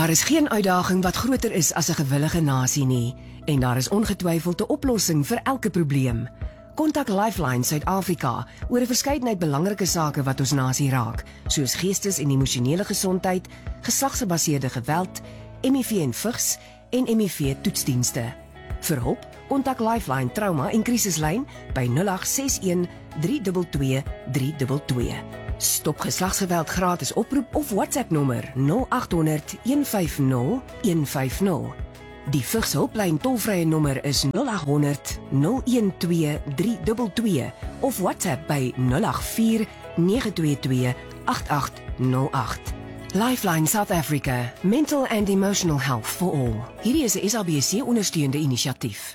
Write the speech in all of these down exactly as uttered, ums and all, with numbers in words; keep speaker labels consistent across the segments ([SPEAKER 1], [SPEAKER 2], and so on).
[SPEAKER 1] Daar is geen uitdaging wat groter is as 'n gewillige nasie nie, en daar is ongetwyfeld 'n oplossing vir elke probleem. Kontak Lifeline Suid-Afrika oor 'n verskeidenheid belangrike sake wat ons nasie raak, soos geestes- en emosionele gesondheid, geslagsgebaseerde geweld, M I V en vigs en M I V-toetsdienste. Vir hulp, kontak Lifeline Trauma en Krisislyn by nul agt ses een drie twee twee drie twee twee. Stop geslagsgeweld gratis oproep of WhatsApp nommer nul agt honderd een vyf nul een vyf nul. Die vigshulplyn tolvrye nommer is nul agt honderd nul een twee drie twee twee of WhatsApp by nul agt vier nege twee twee agt agt nul agt. Lifeline South Africa, Mental and Emotional Health for All. Hierdie is 'n S A B C ondersteunende inisiatief.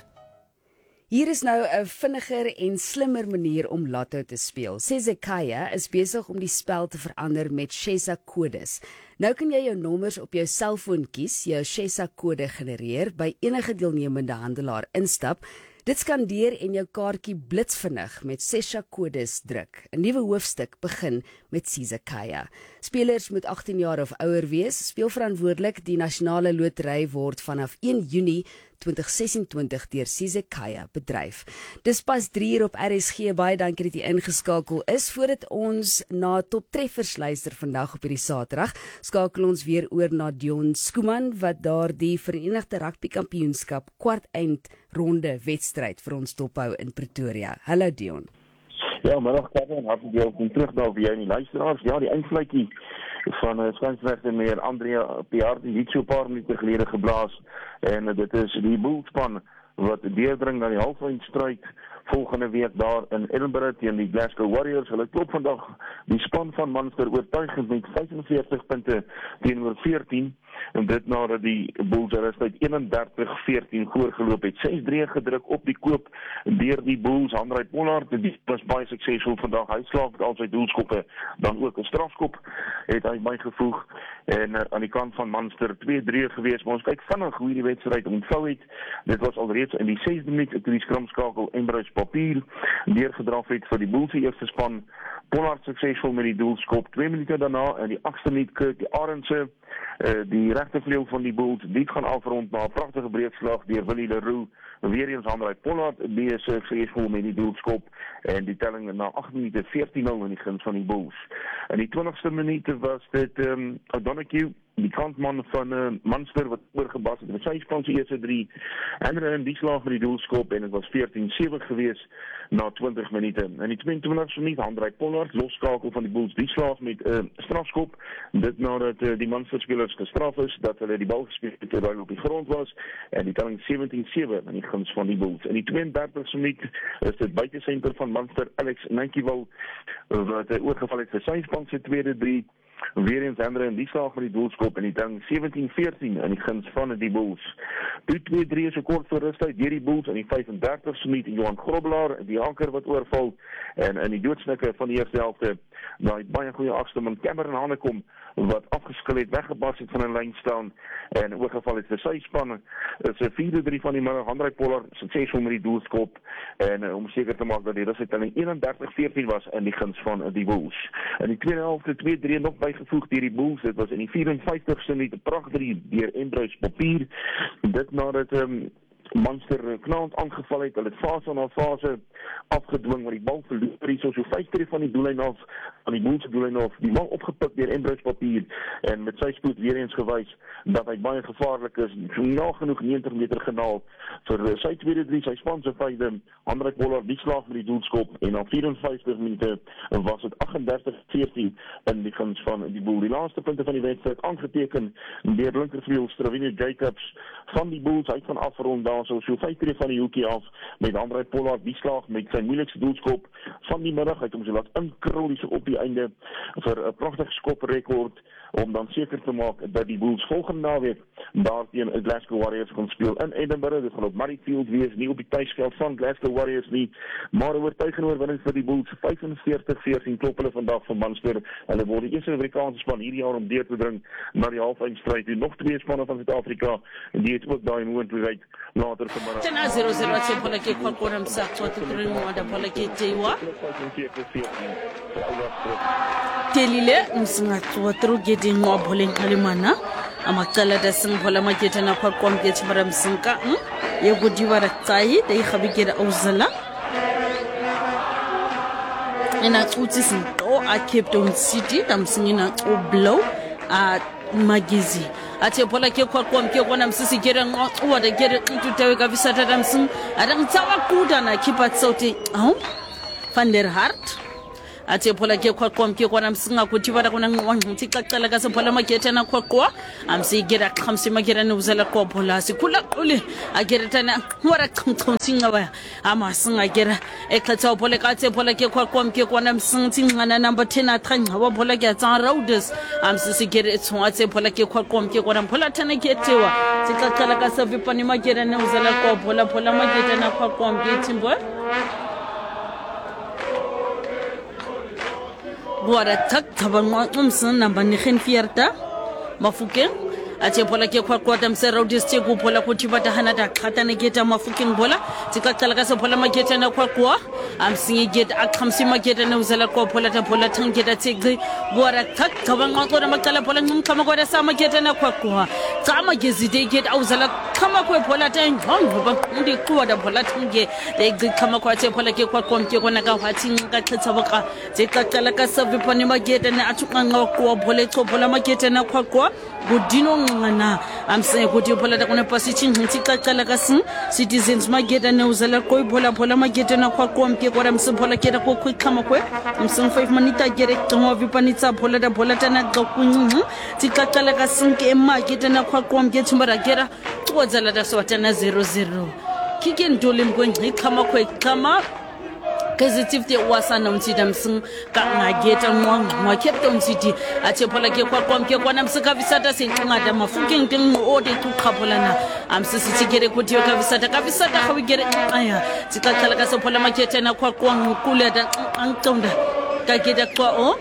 [SPEAKER 2] Hier is nou 'n vinniger en slimmer manier om Lotto te speel. Sezekaya is besig om die spel te verander met Shesa kodes. Nou kan jy jou nommers op jou selfoon kies, jou Shesa kode genereer, by enige deelnemende handelaar instap. Dit skandeer en jou kaartjie blitsvinnig met Shesa kodes druk. 'n Nuwe hoofstuk begin met Sezekaya. Spelers moet agttien jaar of ouer wees. Speel verantwoordelik. Die nasionale lotery word vanaf een Junie twintig ses en twintig deur Sezekaya bedryf. Dis pas drie uur op R S G. Baie dankie dat jy ingeskakel is. Voordat ons na top treffers luister vandag op hierdie Saterdag, skakel ons weer oor na Dion Skuman wat daar die Verenigde Rugby Kampioenskap kwart eindronde wedstryd vir ons dophou in Pretoria. Hallo Dion.
[SPEAKER 3] Ja, middag Kevin, hartlik welkom terug daar vir jou en die luisteraars. Ja, die eindvlakkie van uh, skansregter meneer Andrea Piardi het so 'n paar minute gelede geblaas en uh, dit is die Bullspan wat deurdring na die halfeindstryd volgende week daar in Edinburgh teen die Glasgow Warriors. Hulle klop vandag die span van Munster oortuigend met vyf en veertig punte teenoor veertien. En dit nadat die Bulls rustyd een en dertig veertien voorgeloop het. ses drie gedruk op die koop deur die Bulls. Handrey Pollard, die was baie suksesvol vandag. Hy slaag met al sy doelskoppe, dan ook 'n strafskop het hy bygevoeg. En uh, aan die kant van Munster twee drie gewees, maar ons kyk vinnig hoe die wedstryd ontvou het. Dit was alreeds in die sesde minuut toe die skrimskakel Embrys Papier deurgedraf het vir die Bulls se eerste span. Pollard suksesvol met die doelskop. twee minute daarna in die agste minuut Kirk die Arendse Uh, die regtervleuel van die Bulls, dit gaan afrond na 'n pragtige breekslag deur Willie Leroux. Weer eens Handrey Pollard besig suksesvol met die doelskop en die telling na agt minute veertien nul in die guns van die Bulls. In die twintigste minuut was dit um, O'Donoghue, die kantman van uh, Munster wat oorgebas het met sy span se eerste drie en in die slag met die doelskop en dit was veertien sewe gewees na twintig minute. In die twee en twintigste minuut Handrey Pollard losskakel van die Bulls die slag met 'n uh, strafskop. Dit nadat uh, die Munster spelers gestraf is dat hulle die bal gespeel het terwyl hy op die grond was en die telling sewentien sewe in die guns van die Bulls. In die twee en dertigste minuut is dit buitesenter van Munster Alex Nankiewicz wat uh, oorgeval het vir sy span se tweede drie. Weer eens Andre in die slag met die doelskop en die telling sewentien veertien in die guns van die Bulls. Die twee drie is 'n kort voor rustyd deur die Bulls in die vyf en dertigste minuut Johan Grobbelaar, die anker wat oorval en in die doodsnikke van die eerste helfte daai baie goeie afstand Cameron Hanekom wat afgeskil het, weggebas het van 'n lyn staan en oorgeval het vir sy span. Is 'n vier drie van die middag Handrey Pollard suksesvol met die doelskop en uh, om seker te maak dat die rustydtelling eenendertig veertien was in die guns van uh, die Bulls. In die tweede helfte twee drie nog bygevoeg deur die Bulls. Dit was in die vyf en vyftigste minuut 'n pragtige deur Embrys Papier. Dit nadat um, Munster knaand aangeval het, hulle het fase na fase afgedwing, maar die bal verloor hier so so vyf drie van die doellyn af, aan die Bulls se doellyn af, die bal opgepik deur Embrys Papier en met sy spoed weer eens gewys dat hy baie gevaarlik is, nagenoeg negentig meter genaal vir sy tweede drie, sy span se vyfde. Handrey Pollard die slag met die doelskop en na vyf en vyftig minute was dit agt en dertig veertien in die guns van die Bulls. Die laaste punte van die wedstryd aangeteken deur linkervleuel Strawini Jacobs van die Bulls. Hy gaan afrond daar so so vyf drie van die hoekie af met Handrey Pollard die slag met sy moeilikste doelskop van die middag. Hy het hom so laat inkrul hier so op die einde vir 'n pragtige skoprekord om dan seker te maak dat die Bulls volgende naweek daar teen die Glasgow Warriors gaan speel in Edinburgh. Dit gaan op Murrayfield wees, nie op die tuisveld van Glasgow Warriors nie, maar 'n oortuigende oorwinning vir die Bulls. vyf en veertig veertien klop hulle vandag van Munster. Hulle word die eerste Afrikaanse span hierdie jaar om deur te dring na die halfeindstryd. Nog twee spanne van Suid-Afrika en die het ook daai moontlikheid later vanmiddag.
[SPEAKER 4] Tena zero zero atsempola ke kwa kona msako wa tuturi mwada pola ke teiwa. Telile msingatsu wa tru gedi mwa bole nkalimana. amaqala da sing phola makete na kwa kwa mke chimara msinka ye gudiwa ra tsai dai khabikira awzala ina tsuti sinto a Cape Town City tamsingina oblow a magizi ate phola ke kwa kwa mke kona msisi kera ngwa da kera ntutawe kabisa tatamsing adang tsawa kuda na kipa sauti au van der Hart ate phola ke kwa kwa mke kona msinga kuti bada kuna ngwanti kaqala ka se phola makete na kwa kwa amsi gera khamsi magera no uzala kwa phola sikula ule agera tana wara tsontsinga ba ama singa gera ekhatsa phola ka ate phola ke kwa kwa mke kona msinti ngana number ten athanga wa phola ke tsa roaders amsi sigera etso ate phola ke kwa kwa mke kona phola tana ke tewa sikaqala ka se vipani magera no uzala kwa phola phola mageta na kwa kwa mke timbo Buara tak tabang umsen namba nikhen fierta mafuke ate phola ke kwa kwa tamse roadis te ku phola ku tibata hanata khata ne geta mafuking bola tikaqala ka se phola mageta na kwa kwa amsingi get akhamsi mageta na uzala kwa phola ta phola thangeta tsigri buara tak tabang ngqona makala phola ngumkhama kwa sa mageta na kwa kwa tsama gezide get awuzala khama kwa phola ta ngqongo ba ndi kuwa da phola thange de gri khama kwa te phola ke kwa kwa mke kona ka hwathi ka khetsa boka tikaqala ka se vipani mageta na athuqanga kwa phola cho phola mageta na kwa kwa godino ngana amse kuti phola ta kuna pasichin nti qaqala ka sin citizens mageta na uzala koi phola phola mageta na kwa kwa mke kwa mse phola keta ko khama kwe mse five manita gere tmo vipanitsa phola ta phola ta na qokunyi tikaqala ka sin ke mageta na kwa kwa mke chimbara gera tsodzala ta swatana zero zero kiken dolim kwenye khama kwe khama Kazitifte wasana msida msing ka ngageta ngwa Cape Town City ate phola ke kwa kwa mke kwa namsika visata singada mafuking ting ode tu khapolana amsisi tigere kuti ka visata ka visata khawigere aya tikakhala ka se phola makete na kwa kwa ngukule da angtonda ka geda kwa o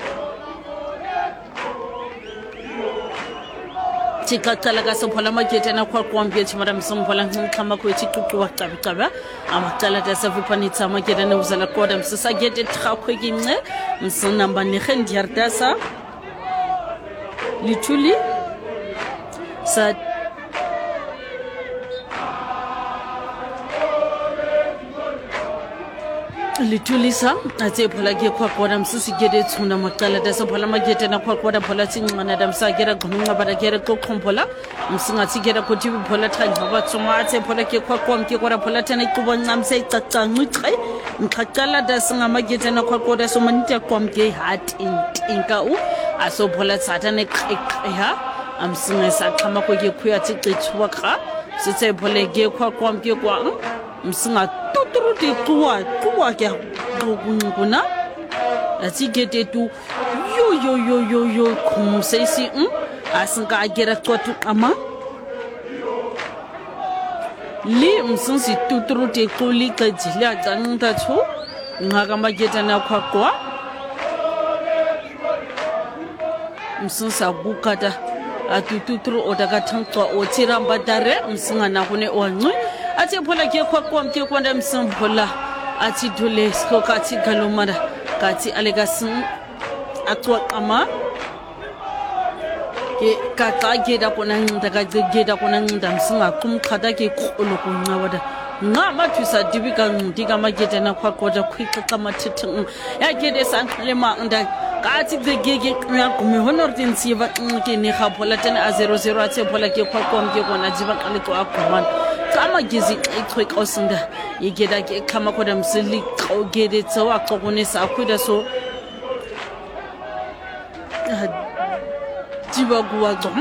[SPEAKER 4] tikakhala ka se phola makete na kwa kwa mke chimara msongphola ngkhama ko chikuku wa qabaqaba amaqala ta se vipanitsa makete na uzala koda msisa gete tkhakwe kince msinamba nekhen diardasa lituli sa litulisa ate phola ke kwa kwa msisi gede tsuna maqala ta se phola magete na kwa kwa da phola tsingana da msa gera gunga bara gera ko khomphola msinga tsigera kuti phola thanga ba tsoma ate phola ke kwa kwa mke kwa phola tana kuba ngamse icaca ngqi nqaqala da singa magete na kwa kwa da so manita kwa mke hat inka u aso phola tsata ne qeqeha amsinga sa khama ko ke khuya tsiqitswa kha sitse phola ke kwa kwa mke kwa msinga tutruti tuwa tuwa ke nguna atigete tu yo yo yo yo yo kumsesi um asinga agera twatu ama li msinsi tutruti kuli kajila gangta chu ngaga mageta na kwa kwa msinsa bukata atututru odaka thankwa otiramba dare msinga na kune onqi ati phola ke kwa kwa mke kwanda msimphola ati dule sko kati galomara kati alegasin atwa ama ke kaka geda kona ndaga geda kona ndam singa kum khada ke kholo kunqawada ngama thusa dibika ndika mageta na kwa koda khwiqa mathithi ya gede sanhlema nda kati gegege ya kume honortin siva ke ne khaphola tena a zero zero ati phola ke kwa kwa mke kona jiba qalito akhomana kama gizi iqhweka osinda yigeda ke khama koda msili qogede tsawa qokunesa akhwida so jiba kuwa gom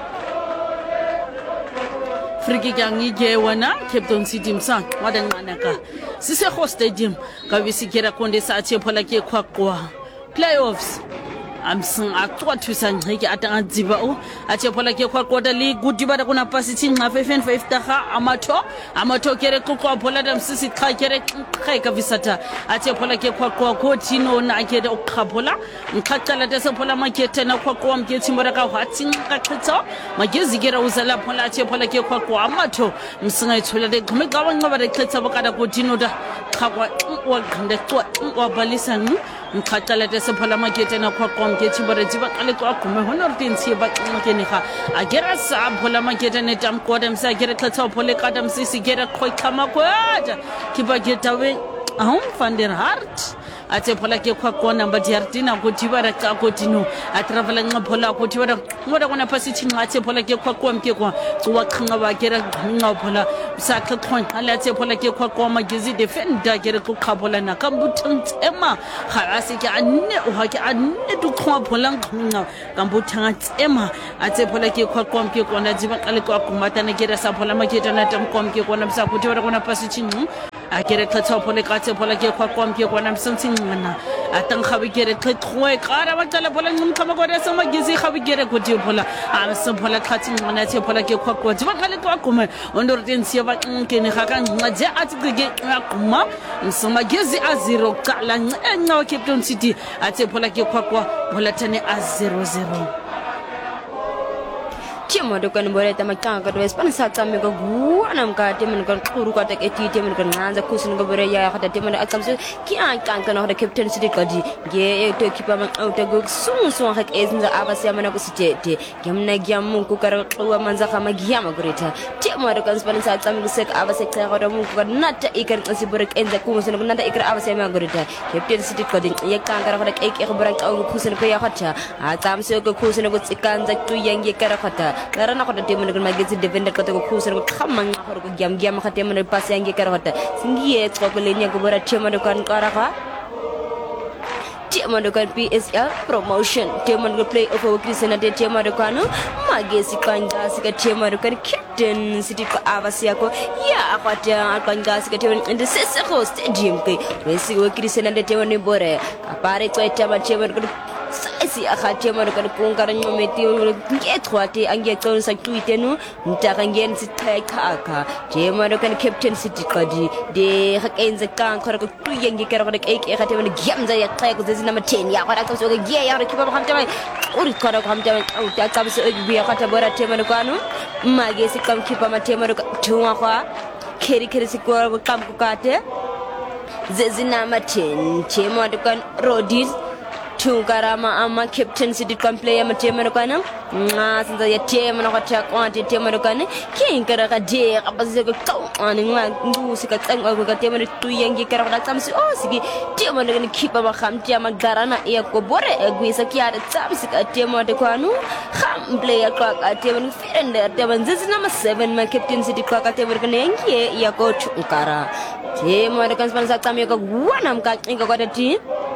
[SPEAKER 4] friki gangi ge wana Cape Town City msa wadanqana ka sise ho stadium ka bisikera konde sa athi phola ke khwaqwa playoffs amsing aqwa thusa ngeke atanga dziba o athi phola ke khwaqwa le gudiba da kuna pasiti nga five and five taga amatho amatho kere qoqwa phola da msisi qha kere qha ka visata athi phola ke khwaqwa ko thino na ke da uqhaphola nqhaqala da se phola makete na khwaqwa mkethi mara ka hwathi ka qhitso magezi kera uzala phola athi phola ke khwaqwa amatho msinga ithola de gqme qawa ngaba de qhitsa bokada ko thino da qhaqwa wa qhande qwa wa balisa ngqaqalete sephola makete na khwaqom ke tshibore tsiba qale kwa gume honor tinsi ba qinqene ga agera sa phola makete ne tam kodem sa gere tlhatsa phole kadam sisi gere khoikhama kwata kiba getawe ahum van der Hart ate phola ke khwa kona ba diartina go dibara ka go dino a travel nga phola go dibara ngoda kona pasithi nga ate phola ke khwa kwam ke kwa tsuwa khinga ba kera nga phola sa khkhon ala ate phola ke khwa kwama gizi defender kere go khabhola na kambuthang tsema ga a se ke anne o ha ke anne du khwa phola nga kambuthang tsema ate phola ke khwa kwam ke kona diba kale kwa kumatana kera sa phola maketa na tam kwam ke kona sa go dibara kona pasithi nga a kere tlhatsa phole ka tse phola ke khwa kwam ke kona msentsi ngana atang khabe kere tlhwe kara ba tsala phola ngumkhama go re sa magizi khabe kere go di phola a se phola tlhatsi ngana tse phola ke khwa kwa diba khale kwa kuma ondor tensi ba nkene ga ka ncaje a tsike ya kuma nsoma gizi a zero kala nca Cape Town City a tse phola ke khwa kwa phola tane a zero zero
[SPEAKER 5] Chimo do kan boreta makanga do espan sa tsamme go guana mka temen kan khuru ka tek eti temen kan nganza kusin go bore ya khata temen atsamse ki an kan kan ho Captain City kadi ge e to kipa man auta go sung sung hak ezinza abase amana go sitete gemna gyam ku kar qwa manza khama gyama goreta chimo do kan espan sa tsamme go sek abase kha go mun ko nata ikar kasi bore enza ku musin go nata ikar abase ma goreta Captain City kadi ye kan kar ho tek ek ek bore ka go kusin ko ya khata atsamse go kusin go tsikanza tu yangi kar khata karena kota temen dengan magazin defender kota ko khuser ko khamang ko ko giam giam khate men pas yangi kar kota singiye ko ko lenya ko bara temen kan karaka temen kan P S L promotion temen ko play of Kristina de temen kan magesi kanja sika temen kan Captain City ko avasia ko ya akata kanja sika temen in the sese stadium ke resi ko Kristina de temen bore apare ko temen temen ko si akhache mara kan kungara nyometi ngethwati angecon sa tuitenu ntakangen sitheka je mara kan Captain City kadi de hakenze kan khora ko tuyengi kera ko ek ekate wona gyamza ya xeko zezina ma ten ya khora ko so ge ya kiba ko hamtama uri khora ko hamtama uta tsamse bi akata bora temano kanu mage sikam kipa ma temano tuwa kwa keri keri sikwa kam ko kate zezina ma ten je mara kan rodis Tungarama ama Captain City kan player ma temen kana nga sinza ya temen ko ta kwante temen kana king kara ka de ka base ko ko ani nga ndu sika tsang ko ka temen tu yangi kara ka tsamsi o sigi temen kana kipa ma khamti ma garana ya ko bore gwisa kya da tsamsi ka temen de kwanu kham player ka ka temen firende temen zizina ma seven ma Captain City ka ka temen kana yangi ya ko tukara temen kan spansa tsamya ko wana ka kinga ko da ti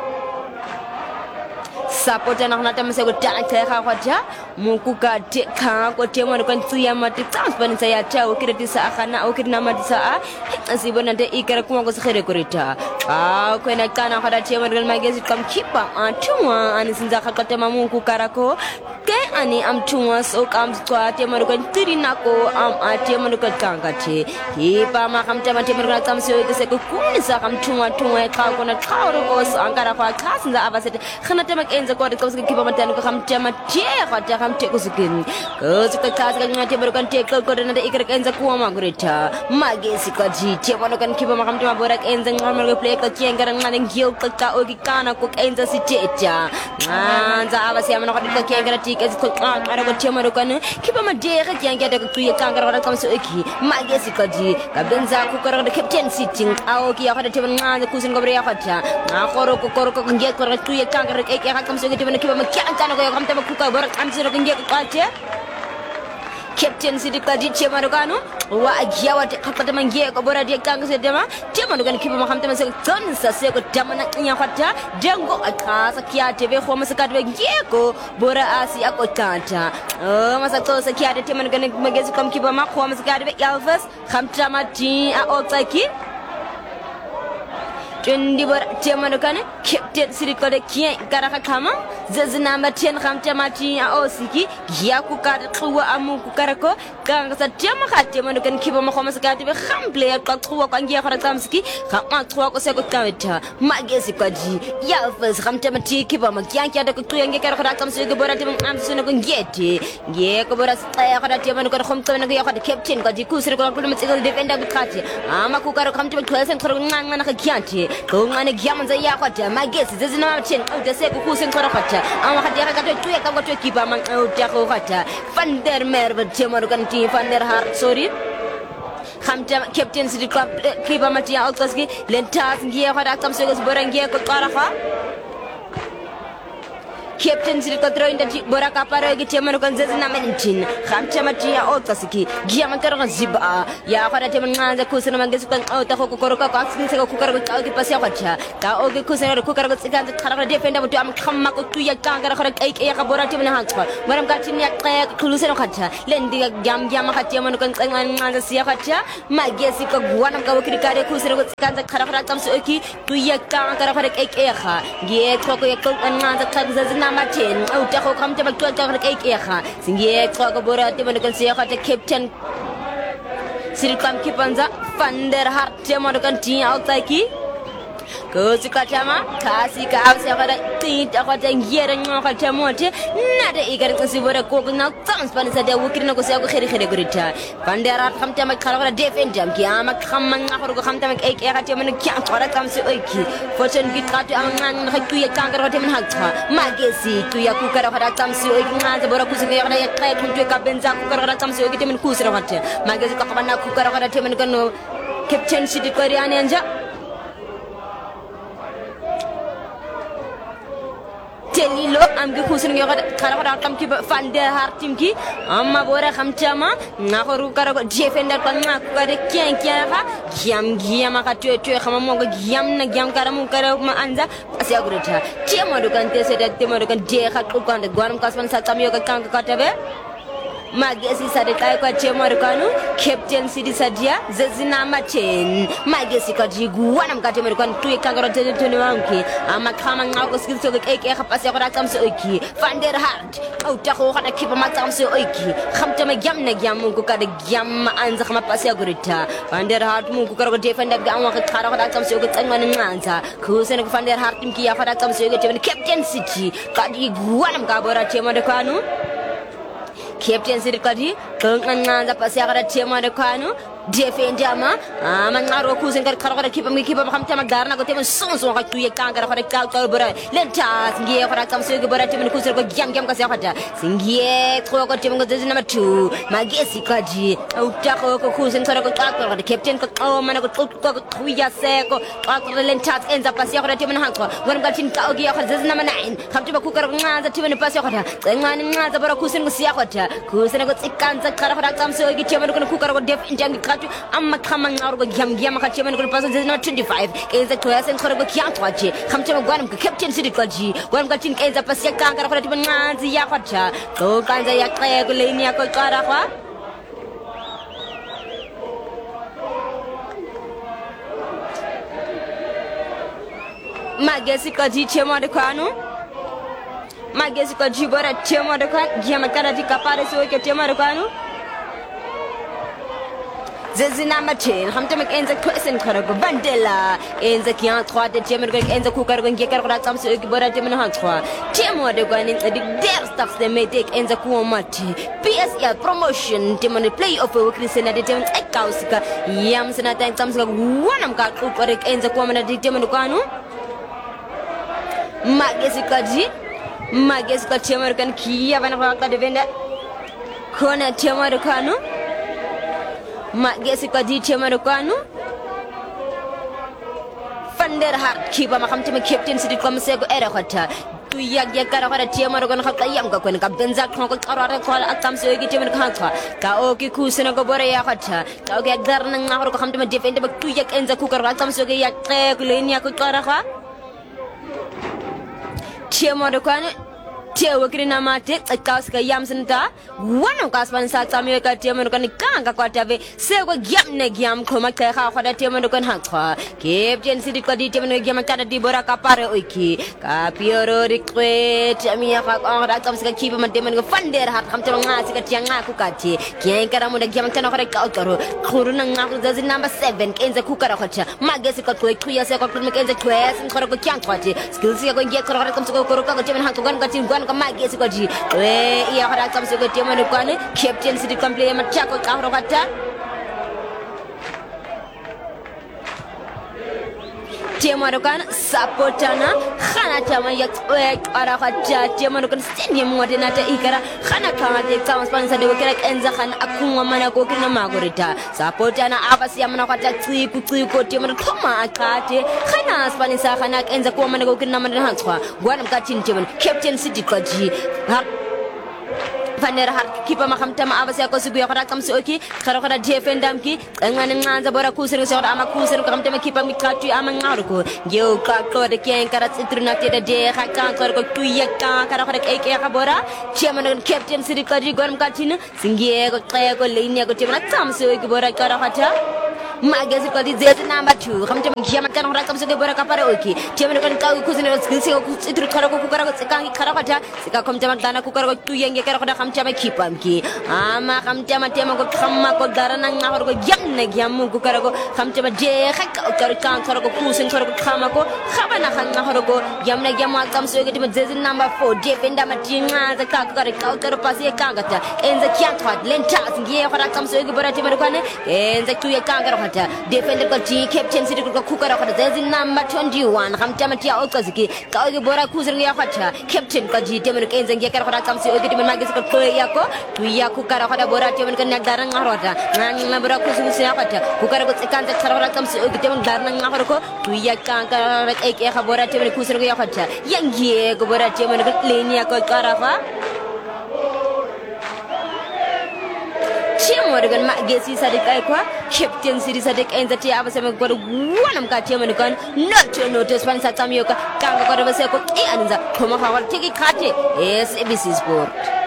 [SPEAKER 5] Sapota na nata mse go ta kha khwaja muku ka te kha ko te mo ko tsiya mati transparent ya ta o kireti sa khana o kirina mati sa a sibona de ikara kuma go sekhere korita a ko na kana khada te mo gal magezi kam kipa a tuma ani sinza kha ka te muku karako ke ani am tuma so kam kwa te mo ko tirina ko am a te mo ko tanga te kipa ma kam te ma te mo ko tsamse o ke se ko kunisa kam tuma tuma ka ko na ka ro ko angara kwa class nza abasete khana te ma enza ko ko kipa matano ko khamte ma te khata khamte ko sikin ko sika class ka ngate baro kan te ko ko na ikra enza ko ma goreta magesi ka ji te bono kan kipa ma khamte ma bora enza ngamal ko play ka tiengara ngane ngio ka ka o ki kana ko enza siteta nza abasi amana ko ka tiengara ti ke ko ara ko te ma kan kipa ma de ka tiengara ko tuye kangara ko kam so eki magesi ka ji ka benza ko ko Captain City ao ki ya ka te ngane ko sin ko bra ya khata na khoro ko ko ko nge ko tuye kangara ek ya kam so eki kiba ma kyan kana ko kam te ma kuka bora am sino ko nge ko ate Captain City kadi chema rokano wa agiawa te khata mangie ko bora de kanga se dema chema rokano kiba ma khamte ma se ton sa se ko damana nya khata dengo akasa kya te ve khoma se kadwe ngie ko bora asi ako tanta o ma sa to se kya te chema rokano magezi kam kiba ma khoma se kadwe Elvis khamta ma ti a otsaki Jendi bar teman kan Captain City ko de kien karaka kama zazna ma ten khamta mati a osiki ya ku ka khwa amu ku karako kan sa tema kha teman kan kiba ma khoma sakati be khample ya ka khwa ka ngia khara tsamski khama khwa ko se ko kaweta magesi ko ji ya fes khamta mati kiba ma kyan kya de ko tu ngia kara khara tsamski ko bora teman am sino ko ngeti ngie ko bora sa ya khara teman ko khomta na ya khara Captain ko ji ku sir ko ko ma tsigal defender ko khati ama ku kara khamta ko sen khara nganga na ka kyanti ngane giyamanza yakwata magesi zezinama ten awude sekukhuse ngikhona kwata amakhadi yakatweka kwatwe kipa manqawude kwata van der Merwe Temoro kan team van der Hart sorry Khamta captain City Club kipa Matia Oxaski lentas ngiye kwata kamseko siborangiye ko qarafa Captain Sirika throwing the Bora Kapara, Gitaman Gonzana Mentin, Hamchamatia Otasiki, Giamantara Ziba, Yafateman, the Kusan Mangaskan, Otahokoroka, Cooker with Alki Pasavacha, Taoki Kusan, Cooker with the Kara defender to Amkamako to Yakanga, Yakabora Timan Hanspa, where I'm getting Yak Kusan Hata, Lendi Yam Yamahatiaman and the Siahacha, my Jessica, one of Kawakari Kusan with the Karatam Soki, to Yakanga Eha, Get Toko and the Kansas. Martin, oh, Taco come to my daughter, cake, Singe, talk about it when you can see how the captain Silkam Kipanza, Thunder Heart, Temorican tea outside key. Go to Katama, Kasika, Avsavada, Tint, Akata, Yer and Yakamote, not a eager to see what a coconut sounds, but it's a Wukino Herigurita. Vandera, come to my car, defend them, Kiama, come and come to make a Kataman, can't what comes to Oki. Fortune Gita to Aman, Hakuya Kangar, Tim Hata, Magesi, to Yakuka, what comes to Oki, the Borakusa, Clay, to Kabenza, Kukara comes to Oki, and Kusara, Magazine Kakana, Kukara, Tim and Gano, Captain City Korean Anja. Telilo am kusun yo kara kam ki fan der hartim ki amma bora kham chama na khoru kara defender ko na ko de kien kien ha giam giam ka tue tue khama mo ko giam na giam kara mu kara ma anza asia gureta temo do kan te se de temo do kan de kha ko kan de gwaram kasman sa tam yo ka kan ka tabe Magesi sadeka kwa temo do kanu captain city sadia zezina machen magesi ka jigu wana mkate mo kan tue kan kara te te ne wanki amma khama ngako skill to ke ke khapase ko rakam se oki van der Hart au ta ko kana kipa matam se oki khamta ma gyam na gyam ko ka de gyam anza khama pase agurita van der Hart mu ko ko defender ga wa khara ko rakam se ko tsangwana nganza ko se ne van der Hart mki ya fara kam se ko captain city ka jigu wana mkabora temo do kanu Captain City Kadi, Kanga Pasiara Tema de Kanu, Defendama, Amangaro Kusan Kara keep me keep up Hamtama Garna, got even sons or to Yakanga for a Kalbura, Lentas, Gia for a Kamsugura Tim Kusa, Yam Yam Kasata, Singie, Toko Tim is number two, Magesi Kaji, Otako Kusan Kara, the Captain Kako Manago Tuya Seko, Lentas ends up Pasiara Tim and Hanko, when got in Kaugia is number nine, come to Kukar, the Tim and Pasiata, then one another Kusan Siakota. Kusana got Ikanza Karatam so I get Chaman Kukar with Def in Jangatu, Amma coming out with Yam Yamaka Chaman Person is not twenty-five, is the class and Karago Kiantwachi, come to Guanam, Captain City Kaji, one got in Kaza Pasiaka, Nanzi Yapacha, go Kanza Yakaya, Gulania Karafa. Magesika G Chamadakano. Magesi ko jibora temo de kan giama kana di kapare so ke temo de kanu zezina machen hamte mek enza kwesen karago bandela enza kian trois de temo de enza ku karago nge karago tam so ke bora temo han trois temo de kan di der stuff de metek enza ku mati P S L promotion temo de play of we krisena de temo ekausika yam sena time tam so wanam ka ku karago enza ku mana di temo de kanu magesi ko ji Magesi ko temo kan kiya bana ka de venda kona temo kanu Magesi ko di temo kanu van der Hart kiba makam temo captain city kom se ko era khata tu yag ya kara kara temo kan khata yam ka kon ka benza ko ko kara ko atam se gi temo kan kha ka o ki kusena ko bore ya khata ka o ga garna ngaro ko xam temo defende ba tu yag enza ku kara atam se gi ya tek lenia ko kara kha temo kan Teo kirina mate akaska yamsenta wana kasban sa tamye ka temo kan kanga kwa tave se ko gyam ne gyam ko makta kha khada temo kan hakwa captain city ko di temo gyam ka di bora ka pare oiki ka pioro rikwet amia ka ko ra kam ska kiba man temo van der Hart kam temo nga sika tianga ku kati kien kara mo gyam tan khare ka otoro khuruna nga ku zazi number seven kenza ku kara khacha magesi ko ko kuya se ko ku kenza kwes khare ko kyang khati skills ko nge khare kam ska ko ka temo han ko gan ka tin gan Magesi ko ji we iya khara kam se ko temo ne kwane captain city complete ma chako ka horo kata temaro kan sapotana khana tama ya ara khaja temaro kan stadium ngode nata ikara khana khana de tsama sponsor de kera enza khana akunwa mana ko kina magorita sapotana abasiya mana kwata tsiku tsiku temaro khoma aqate khana sponsor khana enza ko mana ko kina mana hantswa gwana mkathini temaro captain city qaji fanera har kipa makamtama abasiya ko sibuya khara kamsi oki khara khara defendam ki ngane nganza bora kusere so ama kusere kamtama kipa mikatu ama ngaro ko ngeo ka ko de ken kara tsitruna te de khaka ko tuya ka kara khara ke ke bora chairman captain siri kari gorm kathina singie ko xe ko leine ko chairman kamsi oki bora kara khata magazine ko di zet number two kamtama khama tan khara kamsi ke bora kapare oki chairman kan ka kusere skilsi ko tsitru khara ko kara ko tsekangi khara khata sika kamtama dana ko kara ko tuya nge kara khata kamtama kipam ki ama kamtama tema ko khamma ko darana ngahor ko jamne gyamu ko kara ko kamtama je khak kar kan kara ko kusin kara ko khama ko khabana khanga hor ko jamne gyamu kamso ke tema zezin number four defender matinga za ka kara ka kara pasi kangata enza kyantwa lenta ngiye khara kamso ke bora tema ko ne enza tuye kangara khata defender ko ji captain city ko kukara ko zezin number twenty-one kamtama tia okaziki ka ke bora kusin ya khata captain ko ji tema ko enza ngiye kara khara kamso ke tema magis ko yako tuya kukara khada bora temen kan darang ngarota ngana bora kususi yakata kukara ko tsekanta khara kamsi temen darang ngaro ko tuya kanka rek ek ek bora temen kusur ko yakata yangie ko bora temen kan lenia ko karafa chemo dengan mak gesi sadik ai kwa captain siri sadik enza ti abasema ko wanam ka temen kan not to notice fan satamyo ka kanga ko base ko e anza koma hawal tiki khate S A B C Sport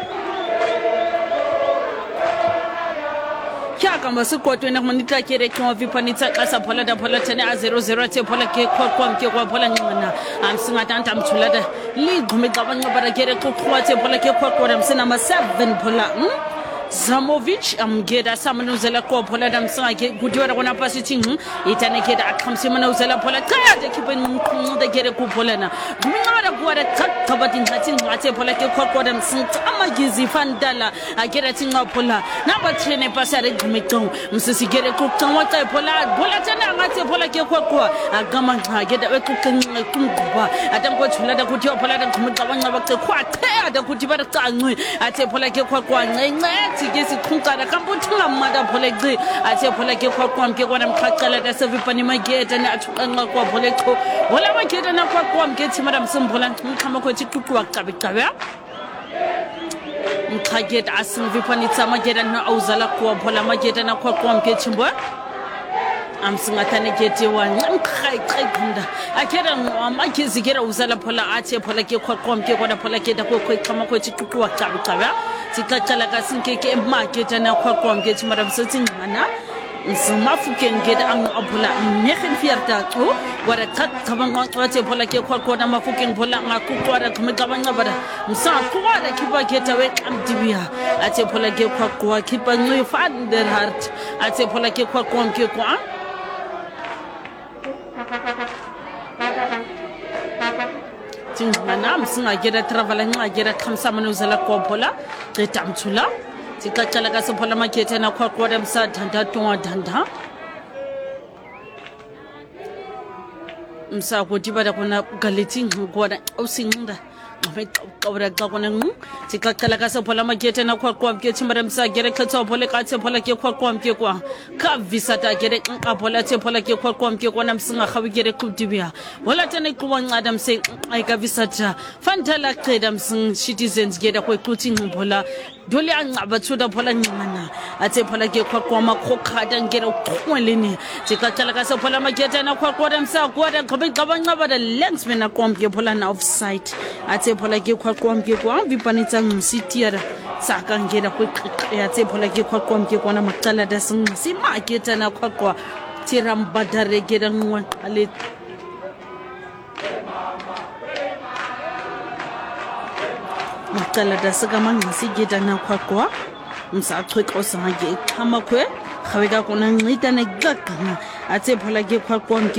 [SPEAKER 4] Chaka masikotwe na manita kere kwa vipanita kasa pola da pola tene a zero zero te pola ke kwa kwa mke kwa pola ngana amsinga tanta mtulada li gumi gabanya bara kere kwa kwa te pola ke kwa kwa msina ma seven pola hm Zamovic amgeda samanuzela ko pola dam sange gudiwa kona pasiti hm itane keda akamsi manuzela pola kaya de kipen de kere ku pola na gumara gwara takabati ngatin ngate pola ke kwa kwa dam sinta amagizi fandala agera tinga pola number ten ne pasare gumitong msisi kere ku kanwa ta pola pola tana ngate pola ke kwa kwa agama ngageda we ku kanwa kumkuba atango thula da kuti pola da gumigabanya bakte kwa kaya da kuti bara kanwe ate pola ke kwa kwa ngenge Tigesi kunkara kambuthunga mada pholeqi athe phola ke khwaqwam ke kwana mkhaqela da sevipani mageta na athuqanqa kwa pholeqo wala mageta na khwaqwam ke thimara msimphola ngikhama kho thiquqwa qabi qabi mkhaqeta asivipani tsamageta na awuzala kwa phola mageta na khwaqwam ke thimbo amsingathane kete wa ngikhaqeqinda akera amakizi kera uzala phola athe phola ke khwaqwam ke kwana phola ke da kho khama kho thiquqwa qabi qabi Sikachala kasinkeke emaketa na khwaqwa ngethi mara msethi ngana nsimafuke ngeda ang abula nekhen fierta to wara khat thabanga xwate phola ke khwaqwa na mafuke ngbola ngakuqwara khumegabanga bara msa khwara kiba keta we kamdibiya athe phola ke khwaqwa kiba ngi fan der heart athe phola ke khwaqwa ke kwa Tingana msinga gera travel nga gera khamsa manuzela ko phola qitamthula tikacala ka sephola makete na khwaqwa da msa dhanda tonga dhanda msa ko tiba da kona galiting ngwana usinginda Kawra kakona ngu tikakala ka sephola makete na khwaqwa ke chimara msa gera khatsa phole ka tsephola ke khwaqwa ke kwa ka visata gere ka phola tsephola ke khwaqwa ke kwa namsinga khawi gere kutibia wala tane kuwa ngada mse ai ka visata fantala qeda msing citizens gera ko kuthi ngiphola dole angaba thuda phola ngimana athe phola ke khwaqwa makhokhada ngera uqweleni tikakala ka sephola makete na khwaqwa msa kwa da gaba gaba ngaba da lensman na komke phola na offside athe phola ke khwaqwa ke kwa vipanitsa ngusitiara saka ngena kwiqiqi athe phola ke khwaqwa ke kwana maqala da singisi maketa na khwaqwa tirambadare gera ngwa ale maqala da saka mangisi geta na khwaqwa msa aqhweka osanga ke khama kwe khaweka kona ncita ne gagana athe phola ke khwaqwa